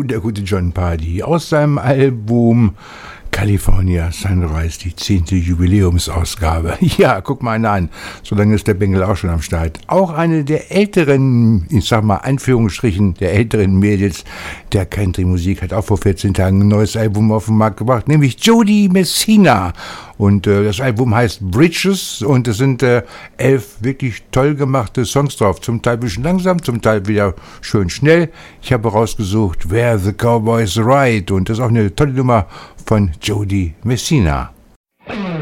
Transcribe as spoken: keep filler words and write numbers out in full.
der gute Jon Pardi aus seinem Album California Sunrise, die zehnte Jubiläumsausgabe. Ja, guck mal einer an, so lange ist der Bengel auch schon am Start. Auch eine der älteren, ich sag mal Anführungsstrichen, der älteren Mädels der Country-Musik hat auch vor vierzehn Tagen ein neues Album auf den Markt gebracht, nämlich Jody Messina. Und äh, das Album heißt Bridges und es sind äh, elf wirklich toll gemachte Songs drauf. Zum Teil ein bisschen langsam, zum Teil wieder schön schnell. Ich habe rausgesucht Where the Cowboys Ride und das ist auch eine tolle Nummer von Jody Messina.